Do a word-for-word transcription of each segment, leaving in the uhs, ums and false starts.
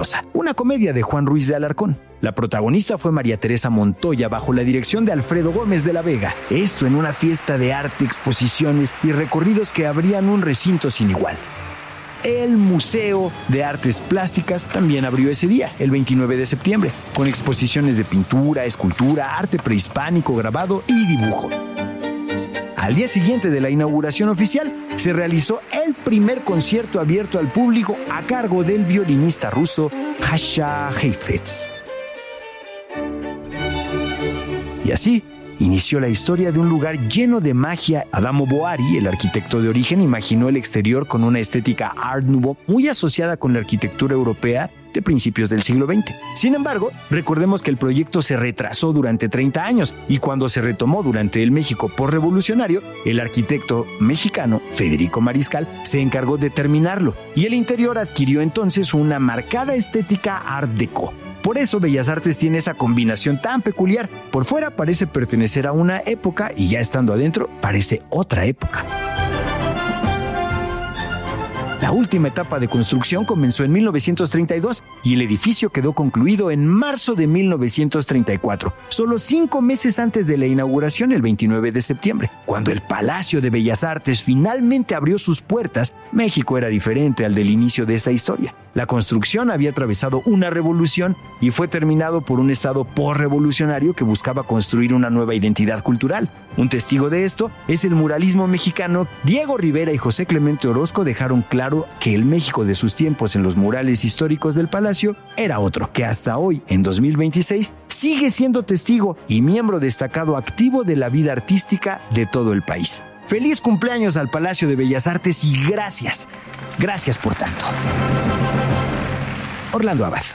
Mendoza, una comedia de Juan Ruiz de Alarcón. La protagonista fue María Teresa Montoya bajo la dirección de Alfredo Gómez de la Vega. Esto en una fiesta de arte, exposiciones y recorridos que abrían un recinto sin igual. El Museo de Artes Plásticas también abrió ese día, el veintinueve de septiembre, con exposiciones de pintura, escultura, arte prehispánico, grabado y dibujo. Al día siguiente de la inauguración oficial, se realizó el primer concierto abierto al público a cargo del violinista ruso Jascha Heifetz. Y así inició la historia de un lugar lleno de magia. Adamo Boari, el arquitecto de origen, imaginó el exterior con una estética Art Nouveau muy asociada con la arquitectura europea de principios del siglo veinte. Sin embargo, recordemos que el proyecto se retrasó durante treinta años y cuando se retomó durante el México postrevolucionario, el arquitecto mexicano Federico Mariscal se encargó de terminarlo y el interior adquirió entonces una marcada estética Art Deco. Por eso Bellas Artes tiene esa combinación tan peculiar. Por fuera parece pertenecer a una época y ya estando adentro parece otra época. La última etapa de construcción comenzó en mil novecientos treinta y dos y el edificio quedó concluido en marzo de mil novecientos treinta y cuatro, solo cinco meses antes de la inauguración, el veintinueve de septiembre. Cuando el Palacio de Bellas Artes finalmente abrió sus puertas, México era diferente al del inicio de esta historia. La construcción había atravesado una revolución y fue terminado por un estado postrevolucionario que buscaba construir una nueva identidad cultural. Un testigo de esto es el muralismo mexicano. Diego Rivera y José Clemente Orozco dejaron claro que el México de sus tiempos en los murales históricos del Palacio era otro, que hasta hoy, en dos mil veintiséis, sigue siendo testigo y miembro destacado activo de la vida artística de todo el país. Feliz cumpleaños al Palacio de Bellas Artes y gracias, gracias por tanto. Orlando Abad.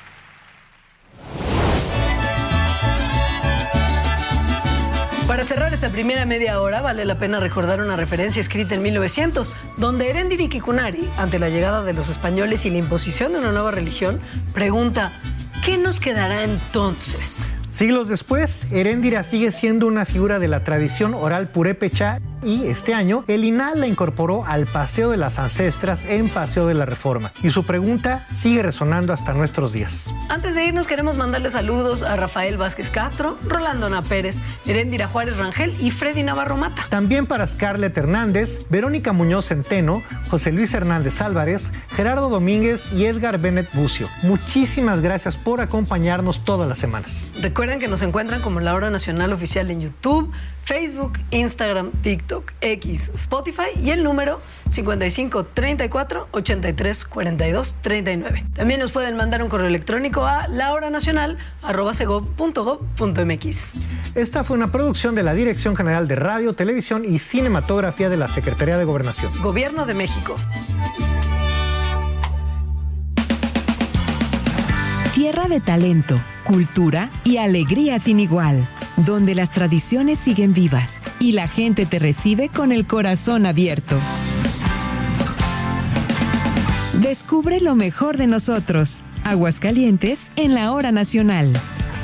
Para cerrar esta primera media hora, vale la pena recordar una referencia escrita en mil novecientos, donde Erendira Kikunari, ante la llegada de los españoles y la imposición de una nueva religión, pregunta: ¿qué nos quedará entonces? Siglos después, Erendira sigue siendo una figura de la tradición oral purépecha y este año el I N A H la incorporó al Paseo de las Ancestras en Paseo de la Reforma. Y su pregunta sigue resonando hasta nuestros días. Antes de irnos, queremos mandarle saludos a Rafael Vázquez Castro, Rolando Ana Pérez, Erendira Juárez Rangel y Freddy Navarro Mata. También para Scarlett Hernández, Verónica Muñoz Centeno, José Luis Hernández Álvarez, Gerardo Domínguez y Edgar Bennett Bucio. Muchísimas gracias por acompañarnos todas las semanas. Recuerden que nos encuentran como La Hora Nacional Oficial en YouTube, Facebook, Instagram, TikTok, X, Spotify y el número cincuenta y cinco treinta y cuatro ochenta y tres cuarenta y dos treinta y nueve. También nos pueden mandar un correo electrónico a lahoranacional arroba segov punto gov punto mx. Esta fue una producción de la Dirección General de Radio, Televisión y Cinematografía de la Secretaría de Gobernación. Gobierno de México. Tierra de talento, cultura y alegría sin igual, donde las tradiciones siguen vivas y la gente te recibe con el corazón abierto. Descubre lo mejor de nosotros. Aguascalientes en la Hora Nacional.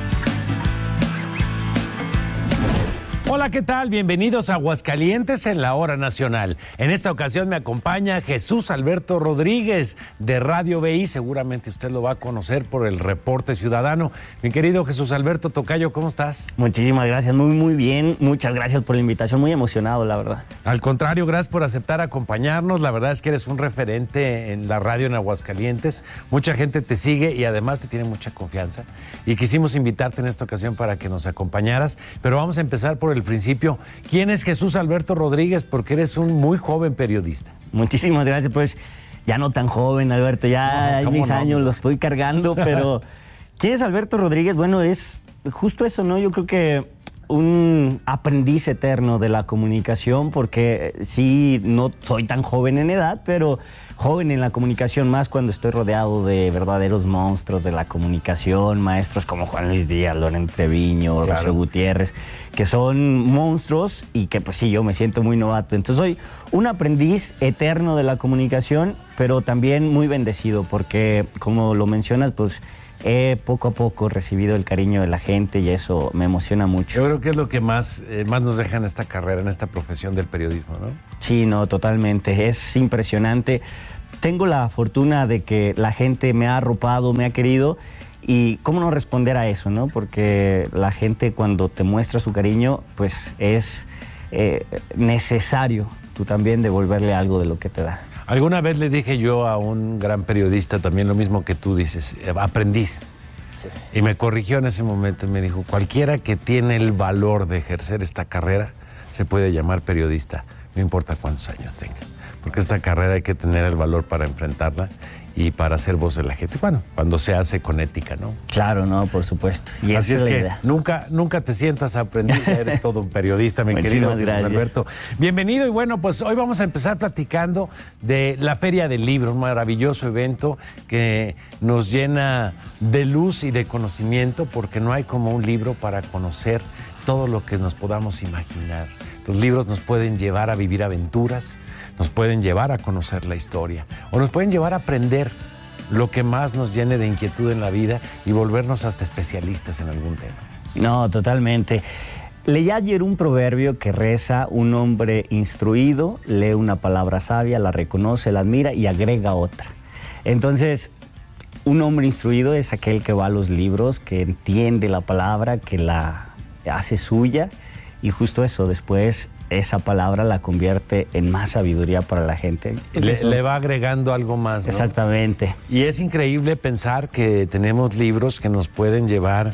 Hola, ¿qué tal? Bienvenidos a Aguascalientes en la Hora Nacional. En esta ocasión me acompaña Jesús Alberto Rodríguez de Radio V I. Seguramente usted lo va a conocer por el Reporte Ciudadano. Mi querido Jesús Alberto Tocayo, ¿cómo estás? Muchísimas gracias, muy muy bien. Muchas gracias por la invitación, muy emocionado, la verdad. Al contrario, gracias por aceptar acompañarnos. La verdad es que eres un referente en la radio en Aguascalientes. Mucha gente te sigue y además te tiene mucha confianza. Y quisimos invitarte en esta ocasión para que nos acompañaras. Pero vamos a empezar por el principio. ¿Quién es Jesús Alberto Rodríguez? Porque eres un muy joven periodista. Muchísimas gracias, pues ya no tan joven, Alberto, ya no, mis no? años los estoy cargando, pero ¿quién es Alberto Rodríguez? Bueno, es justo eso, ¿no? Yo creo que un aprendiz eterno de la comunicación, porque sí, no soy tan joven en edad, pero joven en la comunicación, más cuando estoy rodeado de verdaderos monstruos de la comunicación, maestros como Juan Luis Díaz, Loren Treviño, claro. Rocío Gutiérrez, que son monstruos y que pues sí, yo me siento muy novato. Entonces soy un aprendiz eterno de la comunicación, pero también muy bendecido porque, como lo mencionas, pues he poco a poco recibido el cariño de la gente y eso me emociona mucho. Yo creo que es lo que más, eh, más nos deja en esta carrera, en esta profesión del periodismo, ¿no? Sí, no, totalmente. Es impresionante tengo la fortuna de que la gente me ha arropado, me ha querido, y cómo no responder a eso, ¿no? Porque la gente cuando te muestra su cariño, pues es eh, necesario tú también devolverle algo de lo que te da. Alguna vez le dije yo a un gran periodista también lo mismo que tú dices, aprendiz. Sí. Y me corrigió en ese momento y me dijo, cualquiera que tiene el valor de ejercer esta carrera se puede llamar periodista, no importa cuántos años tenga. Porque esta carrera hay que tener el valor para enfrentarla y para hacer voz de la gente. Bueno, cuando se hace con ética, ¿no? Claro, no, por supuesto. Y así es, es que idea. nunca, nunca te sientas aprendiz, eres todo un periodista, mi querido Alberto. Bienvenido y bueno, pues hoy vamos a empezar platicando de la Feria del Libro, un maravilloso evento que nos llena de luz y de conocimiento, porque no hay como un libro para conocer todo lo que nos podamos imaginar. Los libros nos pueden llevar a vivir aventuras, nos pueden llevar a conocer la historia o nos pueden llevar a aprender lo que más nos llene de inquietud en la vida y volvernos hasta especialistas en algún tema. No, totalmente. Leí ayer un proverbio que reza: un hombre instruido lee una palabra sabia, la reconoce, la admira y agrega otra. Entonces, un hombre instruido es aquel que va a los libros, que entiende la palabra, que la hace suya, y justo eso, después esa palabra la convierte en más sabiduría para la gente. Le, le va agregando algo más, ¿no? Exactamente. Y es increíble pensar que tenemos libros que nos pueden llevar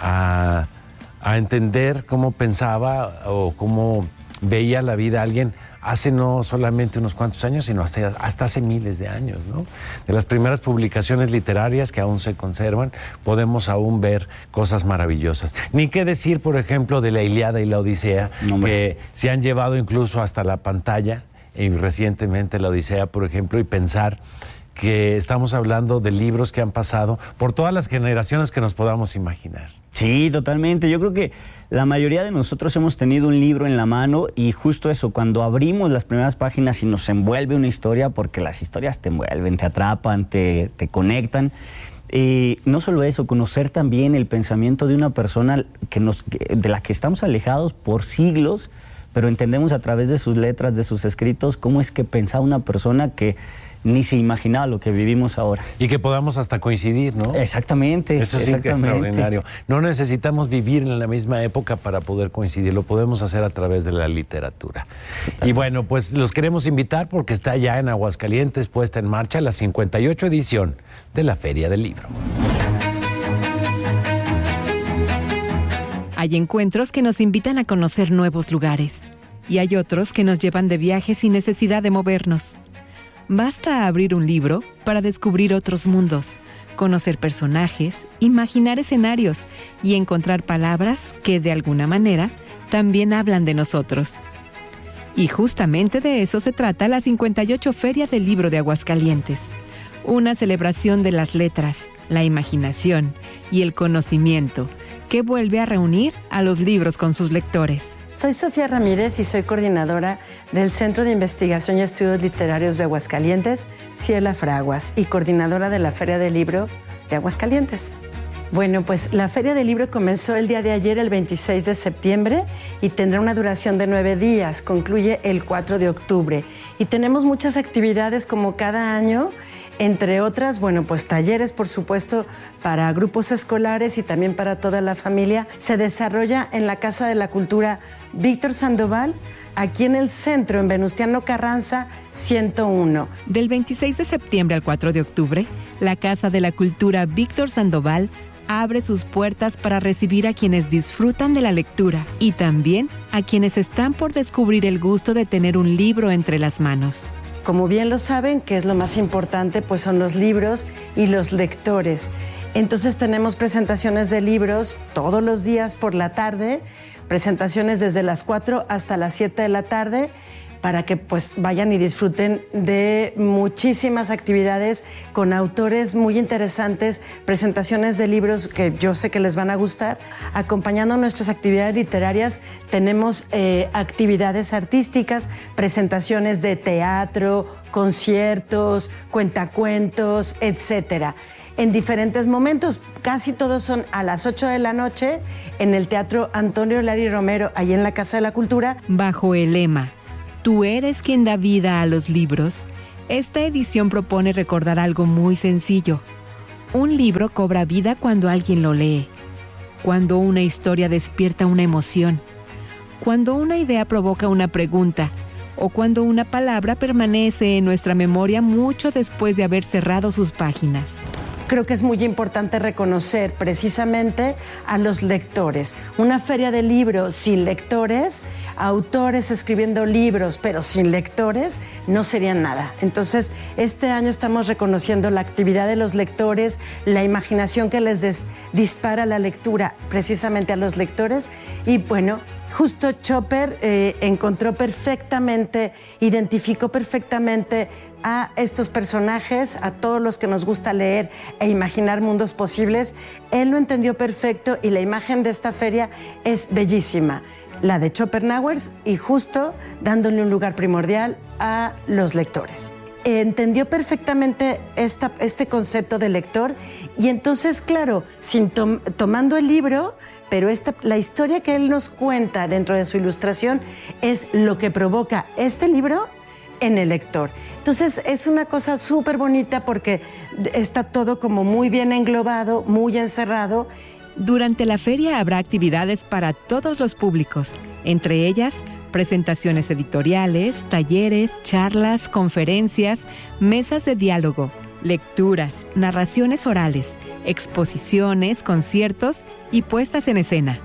a, a entender cómo pensaba o cómo veía la vida alguien hace no solamente unos cuantos años, sino hasta, hasta hace miles de años, ¿no? De las primeras publicaciones literarias que aún se conservan, podemos aún ver cosas maravillosas. Ni qué decir, por ejemplo, de la Ilíada y la Odisea, no, que se han llevado incluso hasta la pantalla, y recientemente la Odisea, por ejemplo, y pensar que estamos hablando de libros que han pasado por todas las generaciones que nos podamos imaginar. Sí, totalmente. Yo creo que la mayoría de nosotros hemos tenido un libro en la mano y justo eso, cuando abrimos las primeras páginas y nos envuelve una historia, porque las historias te envuelven, te atrapan, te, te conectan. Y no solo eso, conocer también el pensamiento de una persona que nos, de la que estamos alejados por siglos, pero entendemos a través de sus letras, de sus escritos, cómo es que pensaba una persona que ni se imaginaba lo que vivimos ahora. Y que podamos hasta coincidir, ¿no? Exactamente. Eso sí que es extraordinario. No necesitamos vivir en la misma época para poder coincidir, lo podemos hacer a través de la literatura. Totalmente. Y bueno, pues los queremos invitar porque está ya en Aguascalientes puesta en marcha la cincuenta y ocho edición de la Feria del Libro. Hay encuentros que nos invitan a conocer nuevos lugares y hay otros que nos llevan de viaje sin necesidad de movernos. Basta abrir un libro para descubrir otros mundos, conocer personajes, imaginar escenarios y encontrar palabras que, de alguna manera, también hablan de nosotros. Y justamente de eso se trata la cincuenta y ocho Feria del Libro de Aguascalientes, una celebración de las letras, la imaginación y el conocimiento que vuelve a reunir a los libros con sus lectores. Soy Sofía Ramírez y soy coordinadora del Centro de Investigación y Estudios Literarios de Aguascalientes, Ciela Fraguas, y coordinadora de la Feria del Libro de Aguascalientes. Bueno, pues la Feria del Libro comenzó el día de ayer, el veintiséis de septiembre, y tendrá una duración de nueve días. Concluye el cuatro de octubre. Y tenemos muchas actividades como cada año. Entre otras, bueno, pues talleres, por supuesto, para grupos escolares y también para toda la familia. Se desarrolla en la Casa de la Cultura Víctor Sandoval, aquí en el centro, en Venustiano Carranza, ciento uno. Del veintiséis de septiembre al cuatro de octubre, la Casa de la Cultura Víctor Sandoval abre sus puertas para recibir a quienes disfrutan de la lectura y también a quienes están por descubrir el gusto de tener un libro entre las manos. Como bien lo saben, que es lo más importante, pues son los libros y los lectores. Entonces tenemos presentaciones de libros todos los días por la tarde, presentaciones desde las cuatro hasta las siete de la tarde, para que pues vayan y disfruten de muchísimas actividades con autores muy interesantes, presentaciones de libros que yo sé que les van a gustar. Acompañando nuestras actividades literarias tenemos eh, actividades artísticas, presentaciones de teatro, conciertos, cuentacuentos, etcétera. En diferentes momentos, casi todos son a las ocho de la noche en el Teatro Antonio Lari Romero, ahí en la Casa de la Cultura. Bajo el lema Tú eres quien da vida a los libros, Esta edición propone recordar algo muy sencillo. Un libro cobra vida cuando alguien lo lee, cuando una historia despierta una emoción, cuando una idea provoca una pregunta o cuando una palabra permanece en nuestra memoria mucho después de haber cerrado sus páginas. Creo que es muy importante reconocer precisamente a los lectores. Una feria de libros sin lectores, autores escribiendo libros pero sin lectores, no serían nada. Entonces, este año estamos reconociendo la actividad de los lectores, la imaginación que les des- dispara la lectura precisamente a los lectores. Y bueno, justo Chopper eh, encontró perfectamente, identificó perfectamente a estos personajes, a todos los que nos gusta leer e imaginar mundos posibles. Él lo entendió perfecto y la imagen de esta feria es bellísima, la de Schopenhauer, y justo dándole un lugar primordial a los lectores. Entendió perfectamente esta, este concepto de lector y entonces, claro, sin tom- tomando el libro, pero esta, la historia que él nos cuenta dentro de su ilustración es lo que provoca este libro en el lector. Entonces es una cosa súper bonita porque está todo como muy bien englobado, muy encerrado. Durante la feria habrá actividades para todos los públicos, entre ellas presentaciones editoriales, talleres, charlas, conferencias, mesas de diálogo, lecturas, narraciones orales, exposiciones, conciertos y puestas en escena.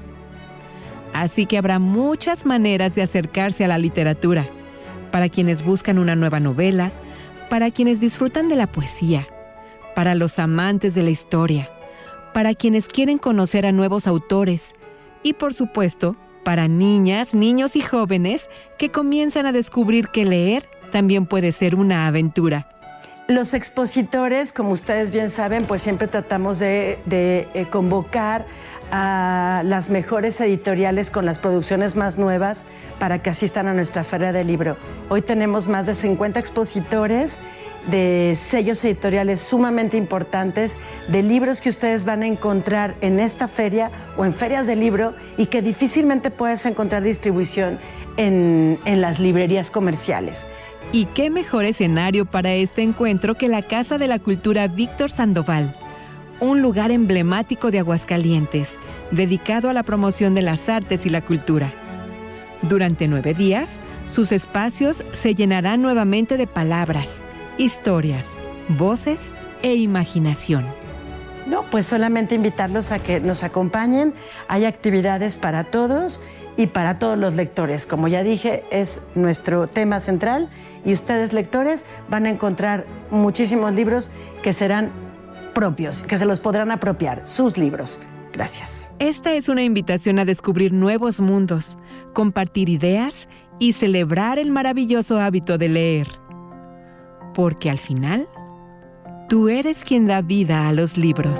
Así que habrá muchas maneras de acercarse a la literatura, para quienes buscan una nueva novela, para quienes disfrutan de la poesía, para los amantes de la historia, para quienes quieren conocer a nuevos autores y, por supuesto, para niñas, niños y jóvenes que comienzan a descubrir que leer también puede ser una aventura. Los expositores, como ustedes bien saben, pues siempre tratamos de, de eh, convocar a las mejores editoriales con las producciones más nuevas para que asistan a nuestra feria del libro. Hoy tenemos más de cincuenta expositores de sellos editoriales sumamente importantes, de libros que ustedes van a encontrar en esta feria o en ferias de libro y que difícilmente puedes encontrar distribución en, en las librerías comerciales. ¿Y qué mejor escenario para este encuentro que la Casa de la Cultura Víctor Sandoval? Un lugar emblemático de Aguascalientes, dedicado a la promoción de las artes y la cultura. Durante nueve días, sus espacios se llenarán nuevamente de palabras, historias, voces e imaginación. No, pues solamente invitarlos a que nos acompañen. Hay actividades para todos y para todos los lectores. Como ya dije, es nuestro tema central y ustedes, lectores, van a encontrar muchísimos libros que serán propios, que se los podrán apropiar, sus libros. Gracias. Esta es una invitación a descubrir nuevos mundos, compartir ideas y celebrar el maravilloso hábito de leer. Porque al final, tú eres quien da vida a los libros.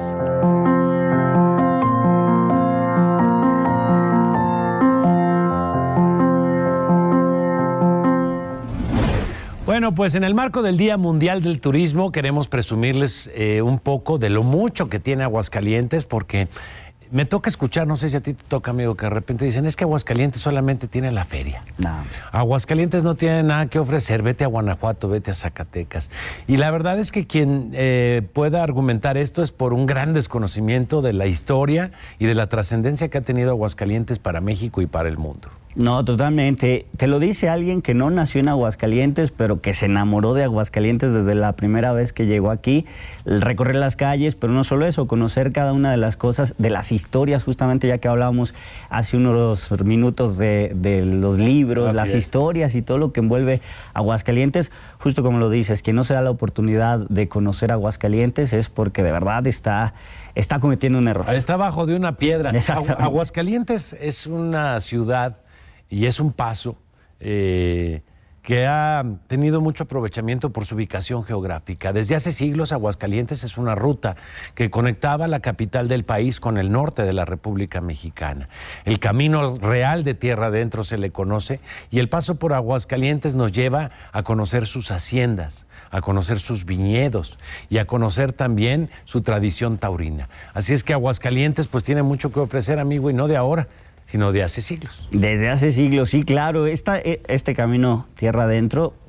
Bueno, pues en el marco del Día Mundial del Turismo queremos presumirles eh, un poco de lo mucho que tiene Aguascalientes, porque me toca escuchar, no sé si a ti te toca, amigo, que de repente dicen, es que Aguascalientes solamente tiene la feria. No. Aguascalientes no tiene nada que ofrecer, vete a Guanajuato, vete a Zacatecas. Y la verdad es que quien eh, pueda argumentar esto es por un gran desconocimiento de la historia y de la trascendencia que ha tenido Aguascalientes para México y para el mundo. No, totalmente. Te lo dice alguien que no nació en Aguascalientes, pero que se enamoró de Aguascalientes desde la primera vez que llegó aquí. Recorrer las calles, pero no solo eso, conocer cada una de las cosas, de las historias, justamente ya que hablábamos hace unos minutos de, de los libros, Así las es. historias y todo lo que envuelve Aguascalientes. Justo como lo dices, quien no se da la oportunidad de conocer Aguascalientes es porque de verdad está, está cometiendo un error. Está abajo de una piedra. Exactamente. Aguascalientes es una ciudad y es un paso eh, que ha tenido mucho aprovechamiento por su ubicación geográfica. Desde hace siglos, Aguascalientes es una ruta que conectaba la capital del país con el norte de la República Mexicana. El camino real de tierra adentro se le conoce, y el paso por Aguascalientes nos lleva a conocer sus haciendas, a conocer sus viñedos y a conocer también su tradición taurina. Así es que Aguascalientes pues tiene mucho que ofrecer, amigo, y no de ahora, sino de hace siglos. Desde hace siglos, sí, claro. Esta, este camino tierra adentro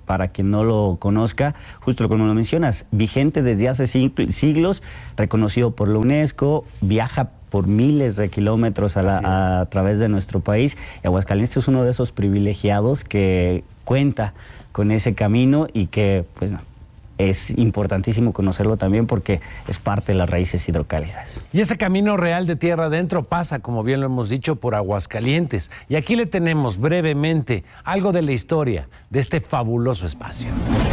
para quien no lo conozca, justo como lo mencionas, vigente desde hace siglos, reconocido por la UNESCO, viaja por miles de kilómetros a, la, a, a través de nuestro país. Y Aguascalientes es uno de esos privilegiados que cuenta con ese camino y que, pues, no, es importantísimo conocerlo también porque es parte de las raíces hidrocálidas. Y ese camino real de tierra adentro pasa, como bien lo hemos dicho, por Aguascalientes. Y aquí le tenemos brevemente algo de la historia de este fabuloso espacio.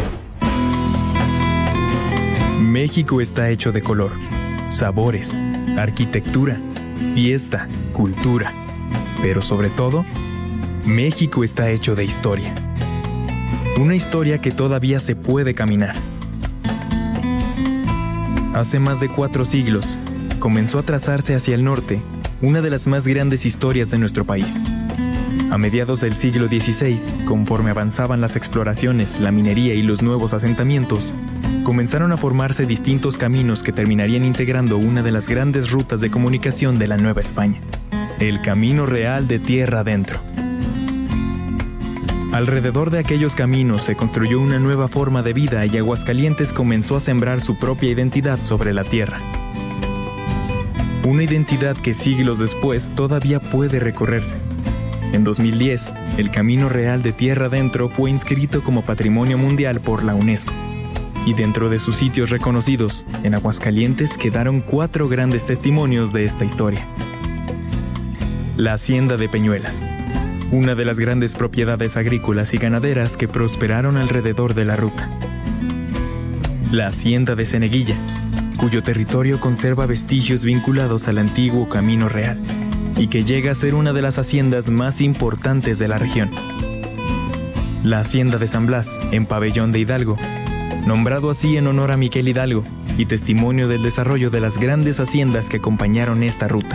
México está hecho de color, sabores, arquitectura, fiesta, cultura. Pero sobre todo, México está hecho de historia. Una historia que todavía se puede caminar. Hace más de cuatro siglos, comenzó a trazarse hacia el norte una de las más grandes historias de nuestro país. A mediados del siglo dieciséis, conforme avanzaban las exploraciones, la minería y los nuevos asentamientos, comenzaron a formarse distintos caminos que terminarían integrando una de las grandes rutas de comunicación de la Nueva España, el Camino Real de Tierra Adentro. Alrededor de aquellos caminos se construyó una nueva forma de vida y Aguascalientes comenzó a sembrar su propia identidad sobre la tierra. Una identidad que siglos después todavía puede recorrerse. En dos mil diez, el Camino Real de Tierra Adentro fue inscrito como Patrimonio Mundial por la UNESCO. Y dentro de sus sitios reconocidos, en Aguascalientes quedaron cuatro grandes testimonios de esta historia. La Hacienda de Peñuelas, una de las grandes propiedades agrícolas y ganaderas que prosperaron alrededor de la ruta. La Hacienda de Ceneguilla, cuyo territorio conserva vestigios vinculados al antiguo Camino Real y que llega a ser una de las haciendas más importantes de la región. La Hacienda de San Blas, en Pabellón de Hidalgo, nombrado así en honor a Miguel Hidalgo y testimonio del desarrollo de las grandes haciendas que acompañaron esta ruta.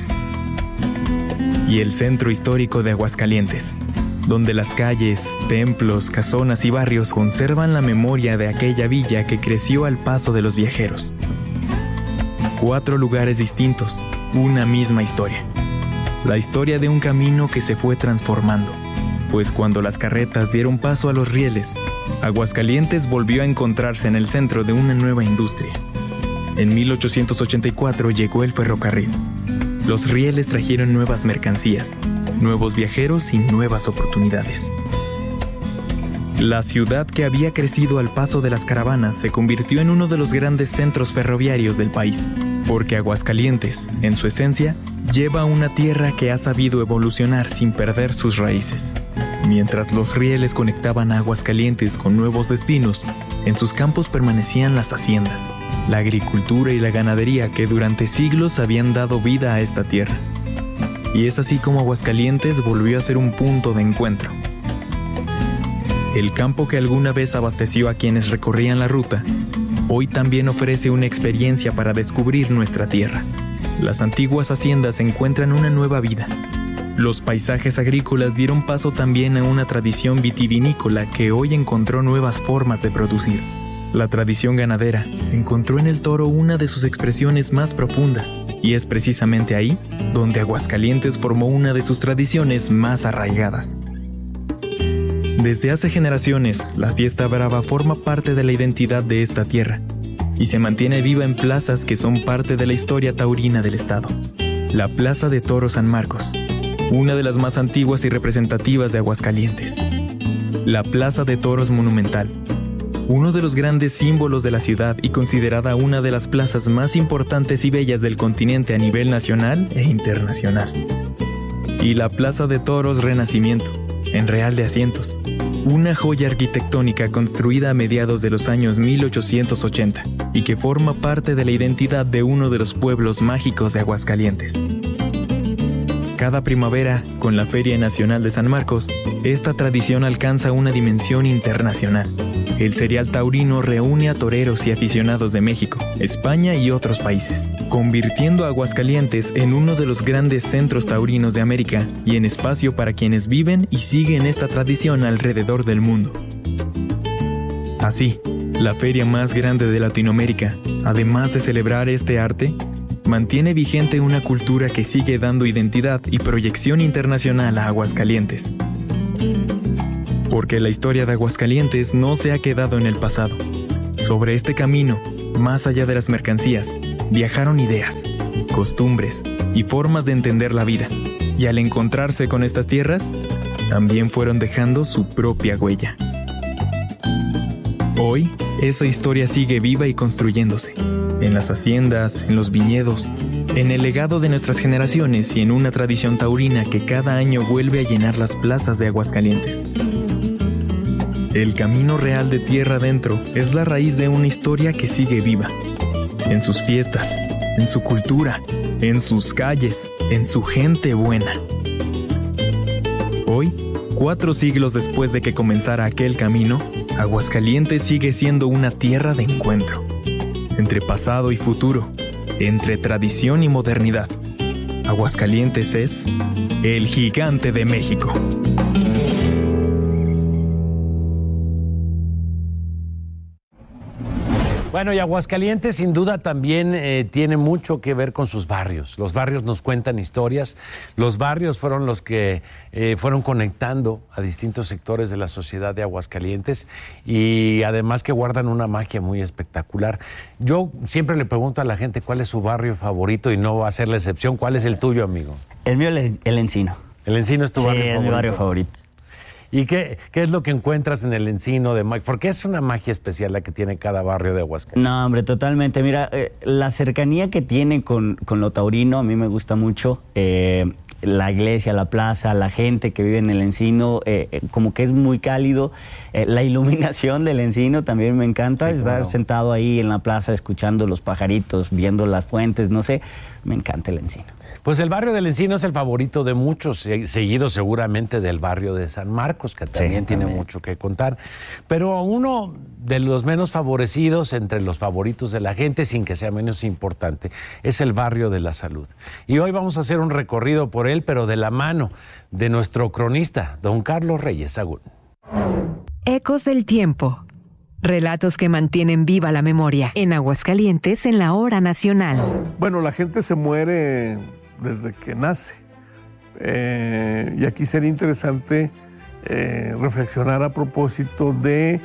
Y el centro histórico de Aguascalientes, donde las calles, templos, casonas y barrios conservan la memoria de aquella villa que creció al paso de los viajeros. Cuatro lugares distintos, una misma historia. La historia de un camino que se fue transformando, pues cuando las carretas dieron paso a los rieles, Aguascalientes volvió a encontrarse en el centro de una nueva industria. En mil ochocientos ochenta y cuatro llegó el ferrocarril. Los rieles trajeron nuevas mercancías, nuevos viajeros y nuevas oportunidades. La ciudad que había crecido al paso de las caravanas se convirtió en uno de los grandes centros ferroviarios del país, porque Aguascalientes, en su esencia, lleva una tierra que ha sabido evolucionar sin perder sus raíces. Mientras los rieles conectaban a Aguascalientes con nuevos destinos, en sus campos permanecían las haciendas, la agricultura y la ganadería que durante siglos habían dado vida a esta tierra. Y es así como Aguascalientes volvió a ser un punto de encuentro. El campo que alguna vez abasteció a quienes recorrían la ruta, hoy también ofrece una experiencia para descubrir nuestra tierra. Las antiguas haciendas encuentran una nueva vida. Los paisajes agrícolas dieron paso también a una tradición vitivinícola que hoy encontró nuevas formas de producir. La tradición ganadera encontró en el toro una de sus expresiones más profundas, y es precisamente ahí donde Aguascalientes formó una de sus tradiciones más arraigadas. Desde hace generaciones, la fiesta brava forma parte de la identidad de esta tierra, y se mantiene viva en plazas que son parte de la historia taurina del estado. La Plaza de Toros San Marcos, una de las más antiguas y representativas de Aguascalientes. La Plaza de Toros Monumental, uno de los grandes símbolos de la ciudad y considerada una de las plazas más importantes y bellas del continente a nivel nacional e internacional. Y la Plaza de Toros Renacimiento, en Real de Asientos, una joya arquitectónica construida a mediados de los años mil ochocientos ochenta y que forma parte de la identidad de uno de los pueblos mágicos de Aguascalientes. Cada primavera, con la Feria Nacional de San Marcos, esta tradición alcanza una dimensión internacional. El serial taurino reúne a toreros y aficionados de México, España y otros países, convirtiendo a Aguascalientes en uno de los grandes centros taurinos de América y en espacio para quienes viven y siguen esta tradición alrededor del mundo. Así, la feria más grande de Latinoamérica, además de celebrar este arte, mantiene vigente una cultura que sigue dando identidad y proyección internacional a Aguascalientes. Porque la historia de Aguascalientes no se ha quedado en el pasado. Sobre este camino, más allá de las mercancías, viajaron ideas, costumbres y formas de entender la vida. Y al encontrarse con estas tierras, también fueron dejando su propia huella. Hoy, esa historia sigue viva y construyéndose. En las haciendas, en los viñedos, en el legado de nuestras generaciones y en una tradición taurina que cada año vuelve a llenar las plazas de Aguascalientes. El camino real de tierra adentro es la raíz de una historia que sigue viva. En sus fiestas, en su cultura, en sus calles, en su gente buena. Hoy, cuatro siglos después de que comenzara aquel camino, Aguascalientes sigue siendo una tierra de encuentro. Entre pasado y futuro, entre tradición y modernidad. Aguascalientes es el gigante de México. Bueno, y Aguascalientes sin duda también eh, tiene mucho que ver con sus barrios. Los barrios nos cuentan historias. Los barrios fueron los que eh, fueron conectando a distintos sectores de la sociedad de Aguascalientes y además que guardan una magia muy espectacular. Yo siempre le pregunto a la gente cuál es su barrio favorito y no va a ser la excepción. ¿Cuál es el tuyo, amigo? El mío es el Encino. ¿El Encino es tu sí, barrio favorito? Sí, es mi barrio favorito. ¿Y qué, qué es lo que encuentras en el Encino de Mike? Porque es una magia especial la que tiene cada barrio de Aguascalientes. No, hombre, totalmente. Mira, eh, la cercanía que tiene con, con lo taurino a mí me gusta mucho. Eh, la iglesia, la plaza, la gente que vive en el Encino, eh, eh, como que es muy cálido. Eh, la iluminación del Encino también me encanta. Sí, estar claro. sentado ahí en la plaza escuchando los pajaritos, viendo las fuentes, no sé. Me encanta el Encino. Pues el barrio del Encino es el favorito de muchos, seguido seguramente del barrio de San Marcos, que también sí, tiene también. mucho que contar. Pero uno de los menos favorecidos entre los favoritos de la gente, sin que sea menos importante, es el barrio de la Salud. Y hoy vamos a hacer un recorrido por él, pero de la mano de nuestro cronista, don Carlos Reyes Sagún. Ecos del tiempo. Relatos que mantienen viva la memoria en Aguascalientes en la hora nacional. Bueno, la gente se muere desde que nace. Eh, y aquí sería interesante eh, reflexionar a propósito de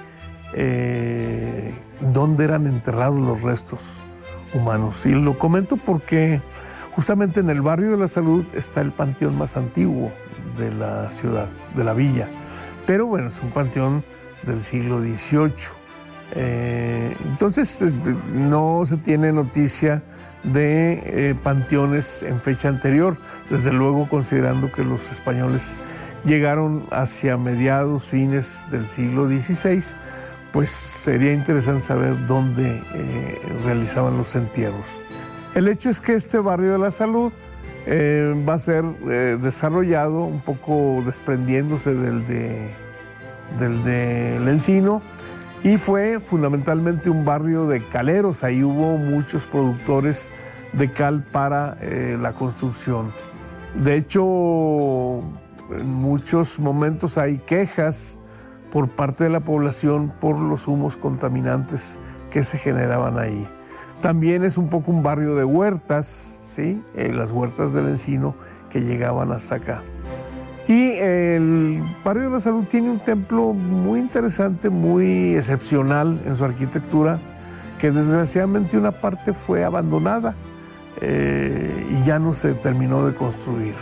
eh, dónde eran enterrados los restos humanos. Y lo comento porque justamente en el barrio de la Salud está el panteón más antiguo de la ciudad, de la villa. Pero bueno, es un panteón del siglo dieciocho. Eh, entonces eh, no se tiene noticia de eh, panteones en fecha anterior, desde luego considerando que los españoles llegaron hacia mediados, fines del siglo dieciséis, pues sería interesante saber dónde eh, realizaban los entierros. El hecho es que este barrio de la Salud eh, va a ser eh, desarrollado un poco desprendiéndose del de, del de El Encino, y fue fundamentalmente un barrio de caleros. Ahí hubo muchos productores de cal para eh, la construcción. De hecho, en muchos momentos hay quejas por parte de la población por los humos contaminantes que se generaban ahí. También es un poco un barrio de huertas, ¿sí? Eh, las huertas del Encino que llegaban hasta acá. Y el barrio de la Salud tiene un templo muy interesante, muy excepcional en su arquitectura, que desgraciadamente una parte fue abandonada eh, y ya no se terminó de construir.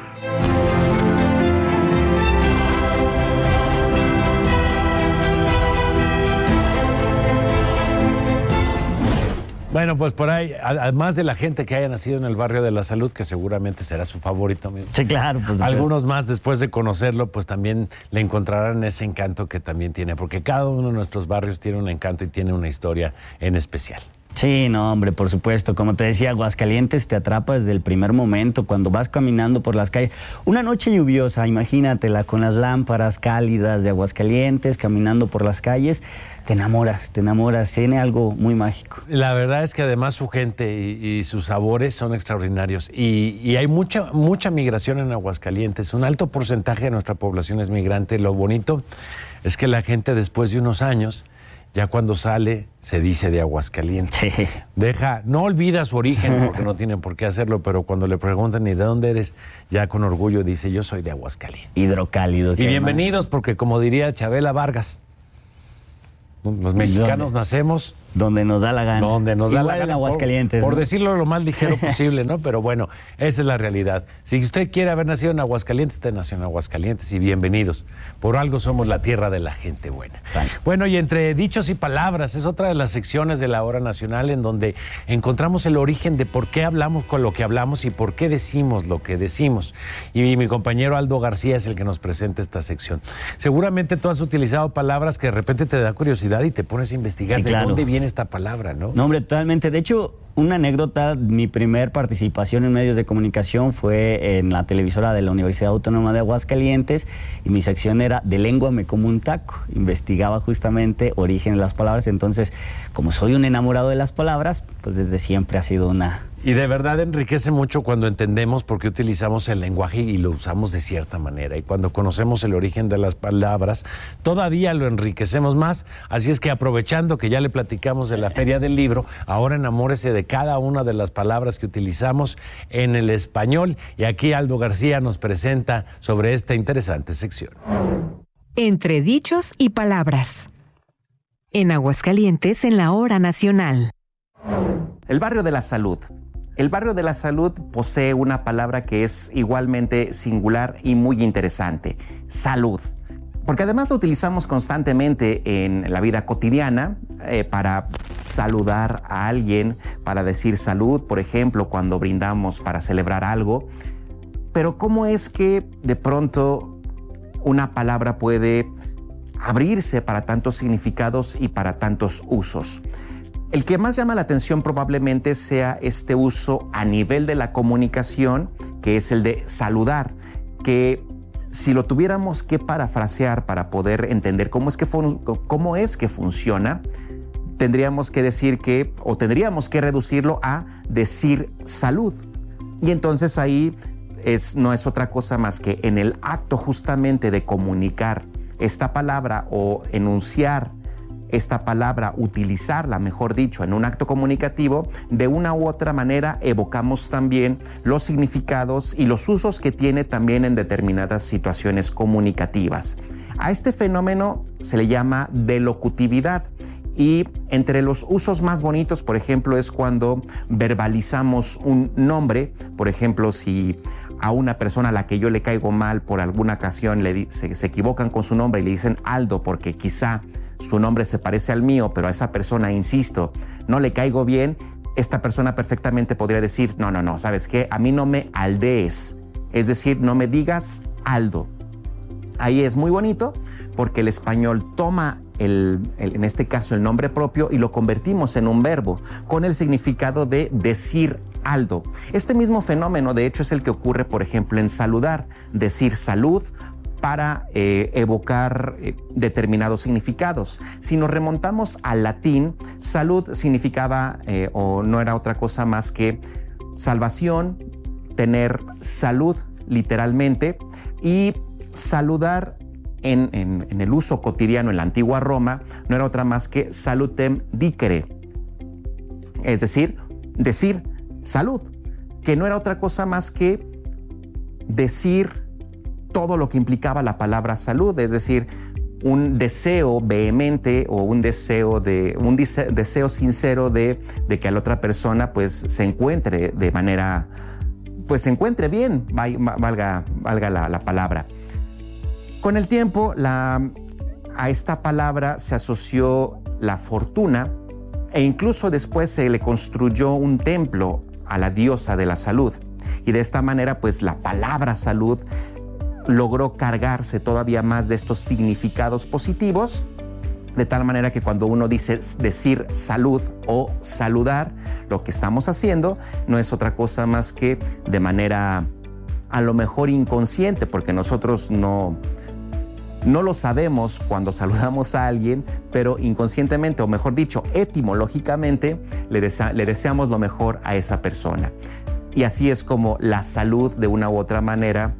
Bueno, pues por ahí, además de la gente que haya nacido en el barrio de la Salud, que seguramente será su favorito, amigo. Sí, claro. Pues, algunos más, después de conocerlo, pues también le encontrarán ese encanto que también tiene, porque cada uno de nuestros barrios tiene un encanto y tiene una historia en especial. Sí, no, hombre, por supuesto. Como te decía, Aguascalientes te atrapa desde el primer momento, cuando vas caminando por las calles. Una noche lluviosa, imagínatela, con las lámparas cálidas de Aguascalientes, caminando por las calles, te enamoras, te enamoras, tiene algo muy mágico. La verdad es que además su gente y, y sus sabores son extraordinarios. Y, y hay mucha, mucha migración en Aguascalientes. Un alto porcentaje de nuestra población es migrante. Lo bonito es que la gente, después de unos años, ya cuando sale se dice de Aguascalientes. Sí. Deja, no olvida su origen, porque no tienen por qué hacerlo, pero cuando le preguntan ¿y de dónde eres? Ya con orgullo dice, yo soy de Aguascalientes. Hidrocálido. Y bienvenidos, porque como diría Chabela Vargas, los mexicanos nacemos donde nos da la gana. Donde nos da Igual la gana. en Aguascalientes. Por, por ¿no? decirlo lo más ligero posible, ¿no? Pero bueno, esa es la realidad. Si usted quiere haber nacido en Aguascalientes, usted nació en Aguascalientes y bienvenidos. Por algo somos la tierra de la gente buena. Vale. Bueno, y entre dichos y palabras, es otra de las secciones de la Hora Nacional en donde encontramos el origen de por qué hablamos con lo que hablamos y por qué decimos lo que decimos. Y mi compañero Aldo García es el que nos presenta esta sección. Seguramente tú has utilizado palabras que de repente te da curiosidad y te pones a investigar Sí, de claro. dónde viene esta palabra, ¿no? No, hombre, totalmente. De hecho, una anécdota, mi primer participación en medios de comunicación fue en la televisora de la Universidad Autónoma de Aguascalientes y mi sección era de lengua me como un taco. Investigaba justamente origen de las palabras. Entonces, como soy un enamorado de las palabras, pues desde siempre ha sido una... Y de verdad enriquece mucho cuando entendemos por qué utilizamos el lenguaje y lo usamos de cierta manera. Y cuando conocemos el origen de las palabras, todavía lo enriquecemos más. Así es que aprovechando que ya le platicamos de la Feria del Libro, ahora enamórese de cada una de las palabras que utilizamos en el español. Y aquí Aldo García nos presenta sobre esta interesante sección. Entre dichos y palabras. En Aguascalientes, en la Hora Nacional. El barrio de la salud. El barrio de la salud posee una palabra que es igualmente singular y muy interesante: salud. Porque además lo utilizamos constantemente en la vida cotidiana eh, para saludar a alguien, para decir salud, por ejemplo, cuando brindamos para celebrar algo. Pero ¿cómo es que de pronto una palabra puede abrirse para tantos significados y para tantos usos? El que más llama la atención probablemente sea este uso a nivel de la comunicación, que es el de saludar, que si lo tuviéramos que parafrasear para poder entender cómo es que, fun- cómo es que funciona, tendríamos que decir que, o tendríamos que reducirlo a decir salud. Y entonces ahí es, no es otra cosa más que en el acto justamente de comunicar esta palabra o enunciar esta palabra, utilizarla, mejor dicho, en un acto comunicativo, de una u otra manera evocamos también los significados y los usos que tiene también en determinadas situaciones comunicativas. A este fenómeno se le llama delocutividad. Y entre los usos más bonitos, por ejemplo, es cuando verbalizamos un nombre. Por ejemplo, si a una persona a la que yo le caigo mal por alguna ocasión le di- se, se equivocan con su nombre y le dicen Aldo porque quizá su nombre se parece al mío, pero a esa persona, insisto, no le caigo bien, esta persona perfectamente podría decir, no, no, no, ¿sabes qué? A mí no me aldees, es decir, no me digas Aldo. Ahí es muy bonito porque el español toma El, el, en este caso el nombre propio y lo convertimos en un verbo con el significado de decir Aldo. Este mismo fenómeno de hecho es el que ocurre por ejemplo en saludar, decir salud para eh, evocar eh, determinados significados. Si nos remontamos al latín, salud significaba eh, o no era otra cosa más que salvación, tener salud literalmente, y saludar En, en, en el uso cotidiano en la antigua Roma no era otra más que salutem dicere, es decir, decir salud, que no era otra cosa más que decir todo lo que implicaba la palabra salud, es decir, un deseo vehemente o un deseo de un dise, deseo sincero de, de que a la otra persona pues se encuentre de manera, pues se encuentre bien, valga, valga la, la palabra. Con el tiempo, la, a esta palabra se asoció la fortuna e incluso después se le construyó un templo a la diosa de la salud. Y de esta manera, pues la palabra salud logró cargarse todavía más de estos significados positivos, de tal manera que cuando uno dice decir salud o saludar, lo que estamos haciendo no es otra cosa más que de manera a lo mejor inconsciente, porque nosotros no... No lo sabemos cuando saludamos a alguien, pero inconscientemente, o mejor dicho, etimológicamente, le, desea, le deseamos lo mejor a esa persona. Y así es como la salud, de una u otra manera,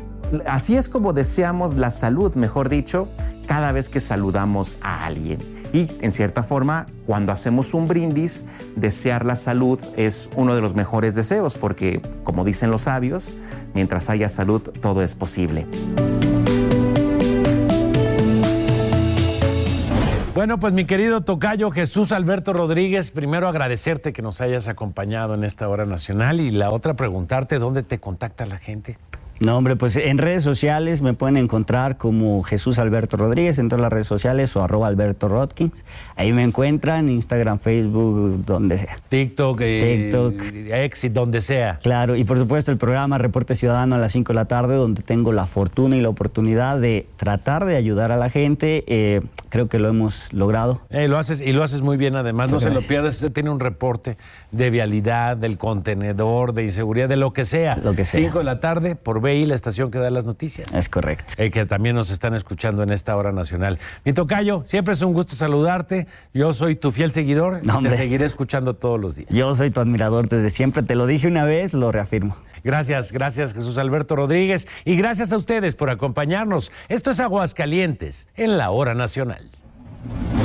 así es como deseamos la salud, mejor dicho, cada vez que saludamos a alguien. Y en cierta forma, cuando hacemos un brindis, desear la salud es uno de los mejores deseos, porque como dicen los sabios, mientras haya salud, todo es posible. Bueno, pues mi querido tocayo Jesús Alberto Rodríguez, primero agradecerte que nos hayas acompañado en esta hora nacional y la otra preguntarte dónde te contacta la gente. No, hombre, pues en redes sociales me pueden encontrar como Jesús Alberto Rodríguez en todas las redes sociales o arroba Alberto Rodkins. Ahí me encuentran, Instagram, Facebook, donde sea. TikTok, TikTok. Eh, X, donde sea. Claro, y por supuesto el programa Reporte Ciudadano a las cinco de la tarde, donde tengo la fortuna y la oportunidad de tratar de ayudar a la gente. Eh, creo que lo hemos logrado. Eh, lo haces, y lo haces muy bien además, no Muchas se lo gracias. pierdas. Usted tiene un reporte de vialidad, del contenedor, de inseguridad, de lo que sea. Lo que sea. cinco de la tarde por B I, la estación que da las noticias. Es correcto. Eh, que también nos están escuchando en esta hora nacional. Mi tocayo, siempre es un gusto saludarte. Yo soy tu fiel seguidor No, y hombre. te seguiré escuchando todos los días. Yo soy tu admirador desde siempre, te lo dije una vez, lo reafirmo. Gracias, gracias Jesús Alberto Rodríguez y gracias a ustedes por acompañarnos. Esto es Aguascalientes en la hora nacional.